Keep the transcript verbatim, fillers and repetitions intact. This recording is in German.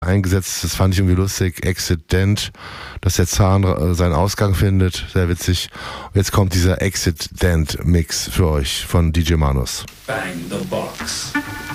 eingesetzt, das fand ich irgendwie lustig, Exit-Dent, dass der Zahn äh, seinen Ausgang findet, sehr witzig. Und jetzt kommt dieser Exit-Dent-Mix für euch von D J Manus. Bang the Box.